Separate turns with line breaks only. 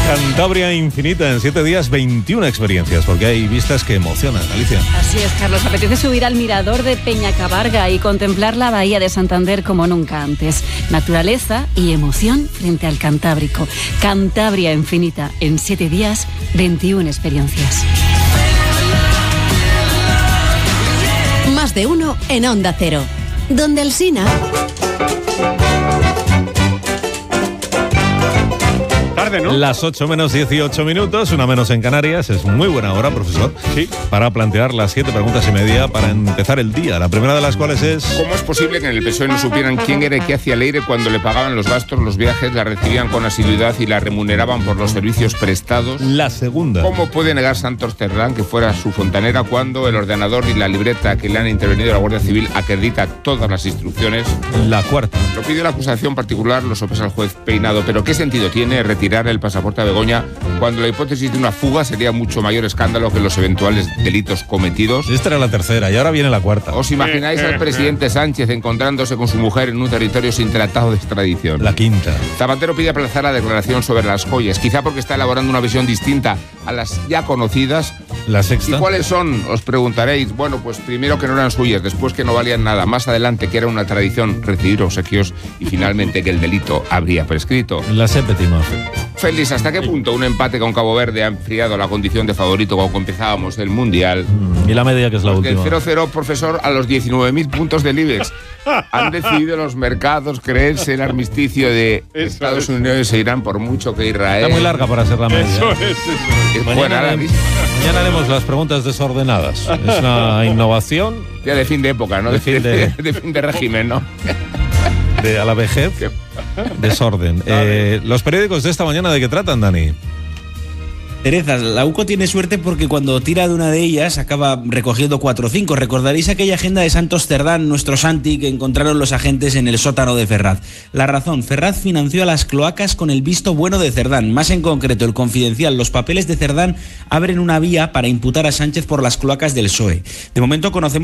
Cantabria infinita, en 7 días 21 experiencias, porque hay vistas que emocionan, Alicia.
Así es, Carlos. Apetece subir al mirador de Peñacabarga y contemplar la bahía de Santander como nunca antes. Naturaleza y emoción frente al Cantábrico. Cantabria infinita, en 7 días 21 experiencias.
Más de uno en Onda Cero. Donde Alsina.
Tarde, ¿no? Las 8 menos 18 minutos, una menos en Canarias. Es muy buena hora, profesor. Sí. Para plantear las 7 preguntas y media para empezar el día. La primera de las cuales es...
¿Cómo es posible que en el PSOE no supieran quién era y qué hacía Leire cuando le pagaban los gastos, los viajes, la recibían con asiduidad y la remuneraban por los servicios prestados?
La segunda.
¿Cómo puede negar Santos Cerdán que fuera su fontanera cuando el ordenador y la libreta que le han intervenido la Guardia Civil acredita todas las instrucciones?
La cuarta.
Lo pide la acusación particular, lo sopesa el juez Peinado. ¿Pero qué sentido tiene retirar el pasaporte a Begoña cuando la hipótesis de una fuga sería mucho mayor escándalo que los eventuales delitos cometidos?
Esta era la tercera y ahora viene la cuarta.
¿Os imagináis al presidente Sánchez encontrándose con su mujer en un territorio sin tratado de extradición?
La quinta.
Zapatero pide aplazar la declaración sobre las joyas, quizá porque está elaborando una visión distinta a las ya conocidas.
La sexta.
¿Y cuáles son? Os preguntaréis. Bueno, pues primero que no eran suyas, después que no valían nada, más adelante que era una tradición recibir obsequios y finalmente que el delito habría prescrito.
La séptima.
Félix, ¿hasta qué punto un empate con Cabo Verde ha enfriado la condición de favorito cuando empezábamos el Mundial?
Y la media, que es la última.
El 0-0, profesor, a los 19.000 puntos del IBEX. Han decidido los mercados creerse el armisticio de Estados Unidos e Irán, por mucho que Israel...
Está muy larga para ser la media.
Eso es.
Mañana haremos las preguntas desordenadas. Es una innovación.
Ya de fin de época, ¿no?
De fin
de régimen, ¿no?
A la vejez, desorden. Los periódicos de esta mañana, ¿de qué tratan, Dani?
Teresa, la UCO tiene suerte porque cuando tira de una de ellas acaba recogiendo 4 o 5. Recordaréis aquella agenda de Santos Cerdán, nuestro Santi, que encontraron los agentes en el sótano de Ferraz. La razón: Ferraz financió a las cloacas con el visto bueno de Cerdán. Más en concreto, el Confidencial: los papeles de Cerdán abren una vía para imputar a Sánchez por las cloacas del PSOE. De momento conocemos